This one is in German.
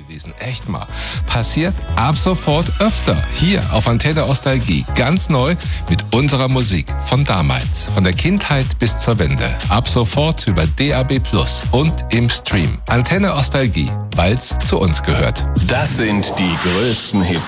gewesen. Echt mal. Passiert ab sofort öfter. Hier auf Antenne Nostalgie. Ganz neu mit unserer Musik von damals. Von der Kindheit bis zur Wende. Ab sofort über DAB+ und im Stream. Antenne Nostalgie, weil's zu uns gehört. Das sind die größten Hits